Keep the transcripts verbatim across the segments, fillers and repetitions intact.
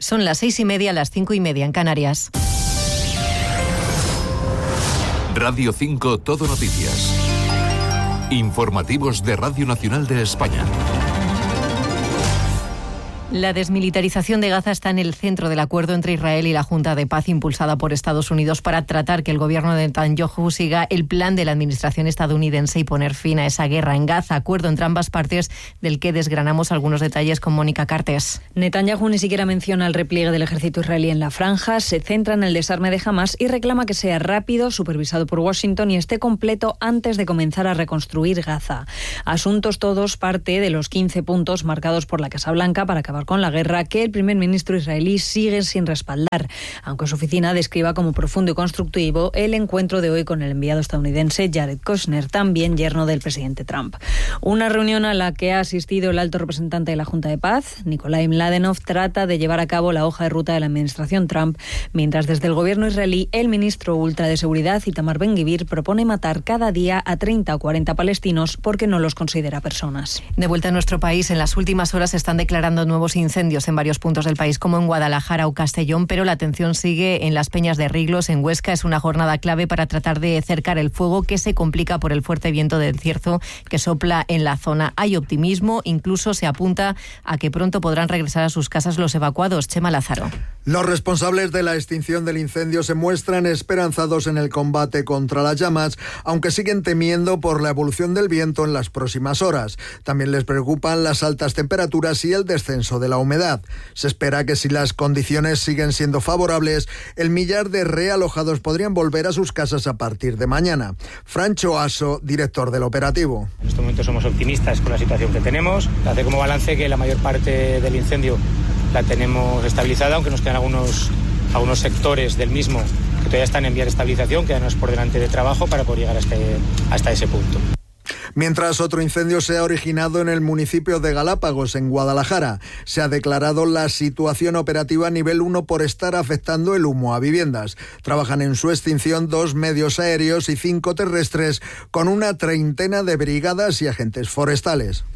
Son las seis y media, las cinco y media en Canarias. Radio cinco Todo Noticias. Informativos de Radio Nacional de España. La desmilitarización de Gaza está en el centro del acuerdo entre Israel y la Junta de Paz impulsada por Estados Unidos para tratar que el gobierno de Netanyahu siga el plan de la administración estadounidense y poner fin a esa guerra en Gaza. Acuerdo entre ambas partes del que desgranamos algunos detalles con Mónica Cartes. Netanyahu ni siquiera menciona el repliegue del ejército israelí en la franja, se centra en el desarme de Hamás y reclama que sea rápido, supervisado por Washington y esté completo antes de comenzar a reconstruir Gaza. Asuntos todos parte de los quince puntos marcados por la Casa Blanca para acabar con la guerra que el primer ministro israelí sigue sin respaldar, aunque su oficina describa como profundo y constructivo el encuentro de hoy con el enviado estadounidense Jared Kushner, también yerno del presidente Trump. Una reunión a la que ha asistido el alto representante de la Junta de Paz, Nikolai Mladenov, trata de llevar a cabo la hoja de ruta de la administración Trump, mientras desde el gobierno israelí el ministro ultra de seguridad, Itamar Ben-Gvir, propone matar cada día a treinta o cuarenta palestinos porque no los considera personas. De vuelta a nuestro país, en las últimas horas se están declarando nuevos incendios en varios puntos del país, como en Guadalajara o Castellón, pero la atención sigue en las Peñas de Riglos, en Huesca. Es una jornada clave para tratar de cercar el fuego que se complica por el fuerte viento del Cierzo que sopla en la zona. Hay optimismo, incluso se apunta a que pronto podrán regresar a sus casas los evacuados. Chema Lázaro. Los responsables de la extinción del incendio se muestran esperanzados en el combate contra las llamas, aunque siguen temiendo por la evolución del viento en las próximas horas. También les preocupan las altas temperaturas y el descenso de la humedad. Se espera que si las condiciones siguen siendo favorables, el millar de realojados podrían volver a sus casas a partir de mañana. Francho Aso, director del operativo. En este momento somos optimistas con la situación que tenemos. Hace como balance que la mayor parte del incendio la tenemos estabilizada, aunque nos quedan algunos, algunos sectores del mismo que todavía están en vía de estabilización, quedanos por delante de trabajo para poder llegar hasta, hasta ese punto. Mientras otro incendio se ha originado en el municipio de Galápagos, en Guadalajara. Se ha declarado la situación operativa nivel uno por estar afectando el humo a viviendas. Trabajan en su extinción dos medios aéreos y cinco terrestres, con una treintena de brigadas y agentes forestales.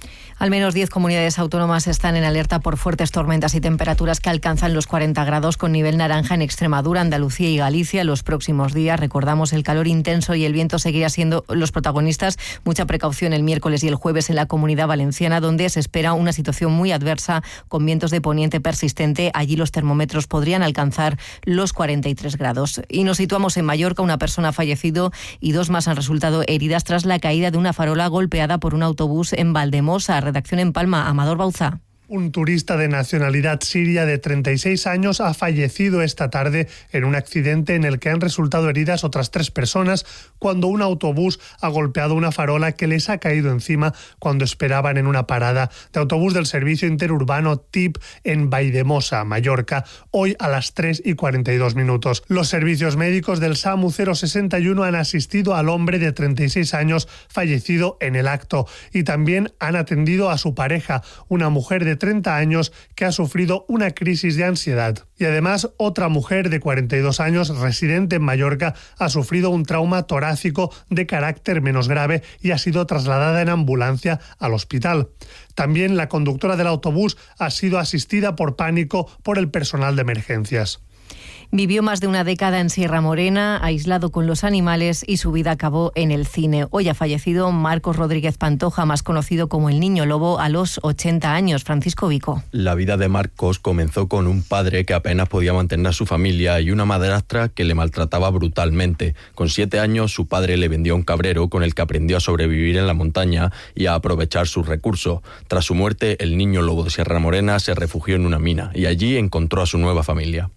Al menos diez comunidades autónomas están en alerta por fuertes tormentas y temperaturas que alcanzan los cuarenta grados, con nivel naranja en Extremadura, Andalucía y Galicia. Los próximos días, recordamos, el calor intenso y el viento seguirá siendo los protagonistas. Mucha precaución el miércoles y el jueves en la Comunidad Valenciana, donde se espera una situación muy adversa con vientos de poniente persistente. Allí los termómetros podrían alcanzar los cuarenta y tres grados. Y nos situamos en Mallorca. Una persona ha fallecido y dos más han resultado heridas tras la caída de una farola golpeada por un autobús en Valdemosa. Redacción en Palma, Amador Bauzá. Un turista de nacionalidad siria de treinta y seis años ha fallecido esta tarde en un accidente en el que han resultado heridas otras tres personas cuando un autobús ha golpeado una farola que les ha caído encima cuando esperaban en una parada de autobús del servicio interurbano T I P en Valldemosa, Mallorca, hoy a las tres y cuarenta y dos minutos. Los servicios médicos del SAMU cero sesenta y uno han asistido al hombre de treinta y seis años fallecido en el acto y también han atendido a su pareja, una mujer de treinta años que ha sufrido una crisis de ansiedad. Y además, otra mujer de cuarenta y dos años, residente en Mallorca, ha sufrido un trauma torácico de carácter menos grave y ha sido trasladada en ambulancia al hospital. También la conductora del autobús ha sido asistida por pánico por el personal de emergencias. Vivió más de una década en Sierra Morena, aislado con los animales, y su vida acabó en el cine. Hoy ha fallecido Marcos Rodríguez Pantoja, más conocido como el Niño Lobo, a los ochenta años. Francisco Vico. La vida de Marcos comenzó con un padre que apenas podía mantener a su familia y una madrastra que le maltrataba brutalmente. Con siete años, su padre le vendió un cabrero con el que aprendió a sobrevivir en la montaña y a aprovechar sus recursos. Tras su muerte, el Niño Lobo de Sierra Morena se refugió en una mina y allí encontró a su nueva familia.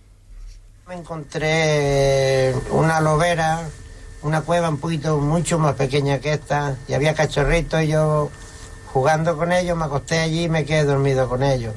Me encontré una lobera, una cueva un poquito mucho más pequeña que esta, y había cachorritos y yo jugando con ellos, me acosté allí y me quedé dormido con ellos.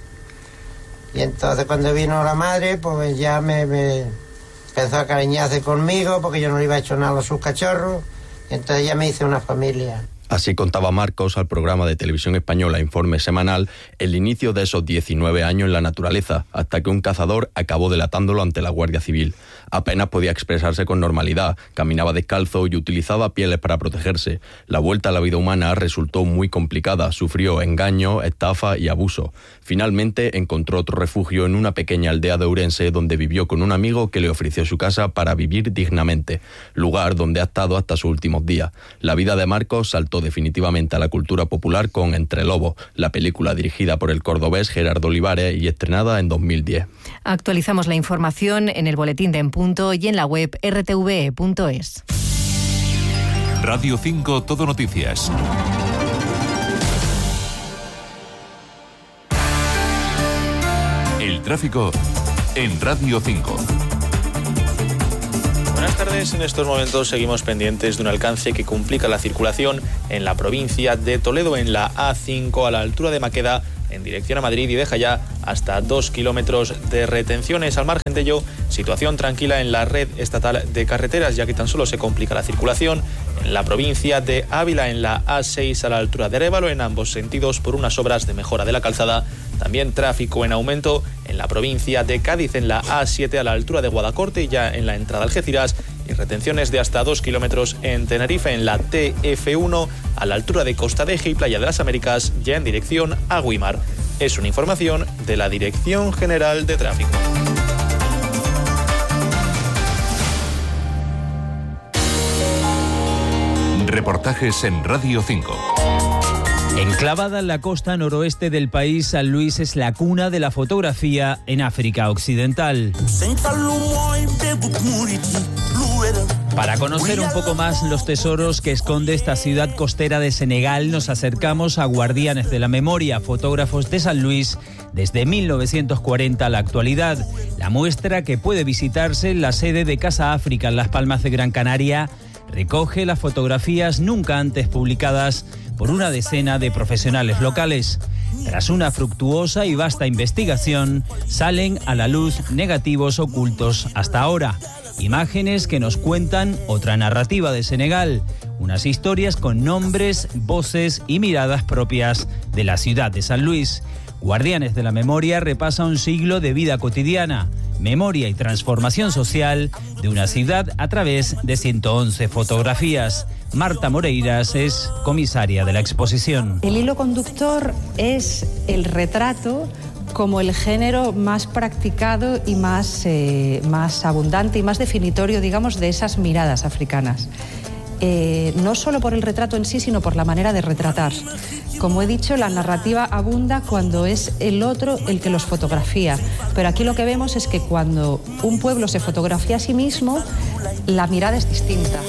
Y entonces cuando vino la madre, pues ya me, me empezó a cariñarse conmigo porque yo no le iba a echar nada a sus cachorros, y entonces ya me hice una familia. Así contaba Marcos al programa de televisión española Informe Semanal el inicio de esos diecinueve años en la naturaleza, hasta que un cazador acabó delatándolo ante la Guardia Civil. Apenas podía expresarse con normalidad, caminaba descalzo y utilizaba pieles para protegerse. La vuelta a la vida humana resultó muy complicada, sufrió engaño, estafa y abuso. Finalmente encontró otro refugio en una pequeña aldea de Ourense, donde vivió con un amigo que le ofreció su casa para vivir dignamente, lugar donde ha estado hasta sus últimos días. La vida de Marcos saltó definitivamente a la cultura popular con Entre Lobos, la película dirigida por el cordobés Gerardo Olivares y estrenada en dos mil diez. Actualizamos la información en el boletín de En Punto y en la web r t v e punto es. Radio cinco Todo Noticias. El tráfico en Radio cinco. Buenas tardes. En estos momentos seguimos pendientes de un alcance que complica la circulación en la provincia de Toledo, en la A cinco, a la altura de Maqueda, en dirección a Madrid, y deja ya hasta dos kilómetros de retenciones. Al margen de ello, situación tranquila en la red estatal de carreteras, ya que tan solo se complica la circulación en la provincia de Ávila, en la A seis, a la altura de Arévalo, en ambos sentidos, por unas obras de mejora de la calzada. También tráfico en aumento en la provincia de Cádiz, en la A siete, a la altura de Guadacorte, y ya en la entrada a Algeciras, y retenciones de hasta dos kilómetros en Tenerife, en la T F uno, a la altura de Costa de Eje y Playa de las Américas, ya en dirección a Güímar. Es una información de la Dirección General de Tráfico. Reportajes en Radio cinco. Enclavada en la costa noroeste del país, San Luis es la cuna de la fotografía en África Occidental. Para conocer un poco más los tesoros que esconde esta ciudad costera de Senegal, nos acercamos a Guardianes de la Memoria, fotógrafos de San Luis desde mil novecientos cuarenta a la actualidad. La muestra, que puede visitarse en la sede de Casa África en Las Palmas de Gran Canaria, recoge las fotografías nunca antes publicadas por una decena de profesionales locales. Tras una fructuosa y vasta investigación, salen a la luz negativos ocultos hasta ahora. Imágenes que nos cuentan otra narrativa de Senegal, unas historias con nombres, voces y miradas propias de la ciudad de San Luis. Guardianes de la Memoria repasa un siglo de vida cotidiana, memoria y transformación social de una ciudad a través de ciento once fotografías. Marta Moreiras es comisaria de la exposición. El hilo conductor es el retrato como el género más practicado y más, eh, más abundante y más definitorio, digamos, de esas miradas africanas. Eh, no solo por el retrato en sí, sino por la manera de retratar. Como he dicho, la narrativa abunda cuando es el otro el que los fotografía, pero aquí lo que vemos es que cuando un pueblo se fotografía a sí mismo, la mirada es distinta.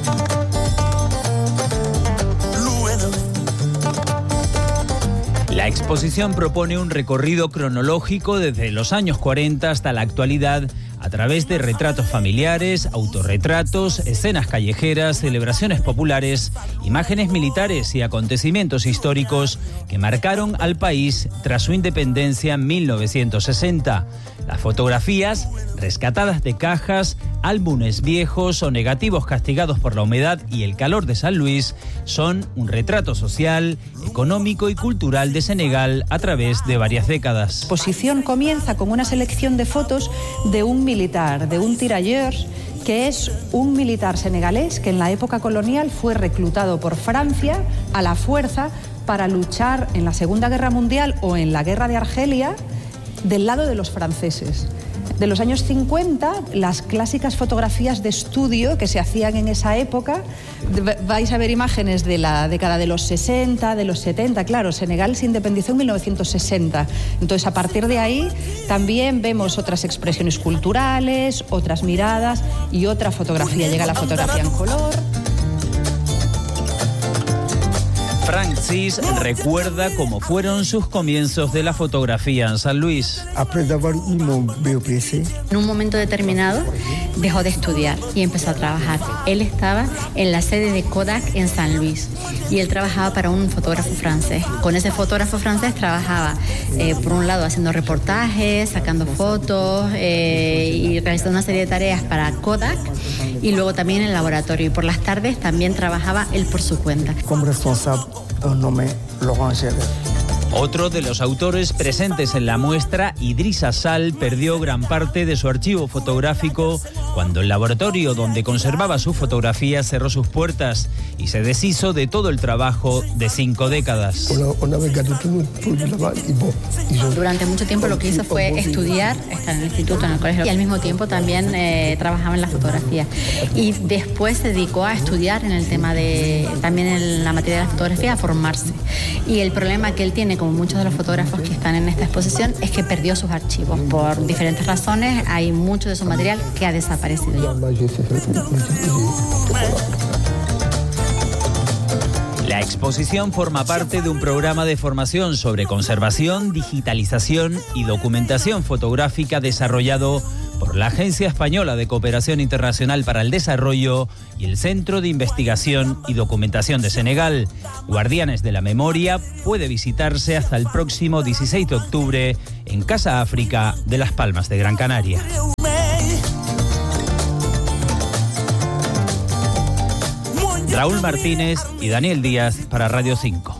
La exposición propone un recorrido cronológico desde los años cuarenta hasta la actualidad, a través de retratos familiares, autorretratos, escenas callejeras, celebraciones populares, imágenes militares y acontecimientos históricos que marcaron al país tras su independencia en mil novecientos sesenta. Las fotografías, rescatadas de cajas, álbumes viejos o negativos castigados por la humedad y el calor de San Luis, son un retrato social, económico y cultural de Senegal a través de varias décadas. La exposición comienza con una selección de fotos de un militar, de un tirailleurs, que es un militar senegalés que en la época colonial fue reclutado por Francia a la fuerza para luchar en la Segunda Guerra Mundial o en la Guerra de Argelia del lado de los franceses. De los años cincuenta, las clásicas fotografías de estudio que se hacían en esa época, vais a ver imágenes de la década de los sesenta, de los setenta, claro, Senegal se independizó en mil novecientos sesenta, entonces a partir de ahí también vemos otras expresiones culturales, otras miradas y otra fotografía, llega la fotografía en color. Francis recuerda cómo fueron sus comienzos de la fotografía en San Luis. En un momento determinado dejó de estudiar y empezó a trabajar. Él estaba en la sede de Kodak en San Luis y él trabajaba para un fotógrafo francés. Con ese fotógrafo francés trabajaba, eh, por un lado, haciendo reportajes, sacando fotos eh, y realizando una serie de tareas para Kodak, y luego también en el laboratorio. Y por las tardes también trabajaba él por su cuenta. Como responsable, un nombre Laurent Geller. Otro de los autores presentes en la muestra, Idrissa Sall, perdió gran parte de su archivo fotográfico cuando el laboratorio donde conservaba sus fotografías cerró sus puertas y se deshizo de todo el trabajo de cinco décadas. Durante mucho tiempo lo que hizo fue estudiar, estar en el instituto, en el colegio, y al mismo tiempo también eh, trabajaba en la fotografía. Y después se dedicó a estudiar en el tema de, también en la materia de la fotografía, a formarse. Y el problema que él tiene, como muchos de los fotógrafos que están en esta exposición, es que perdió sus archivos. Por diferentes razones, hay mucho de su material que ha desaparecido. La exposición forma parte de un programa de formación sobre conservación, digitalización y documentación fotográfica desarrollado por la Agencia Española de Cooperación Internacional para el Desarrollo y el Centro de Investigación y Documentación de Senegal. Guardianes de la Memoria puede visitarse hasta el próximo dieciséis de octubre en Casa África de Las Palmas de Gran Canaria. Raúl Martínez y Daniel Díaz para Radio cinco.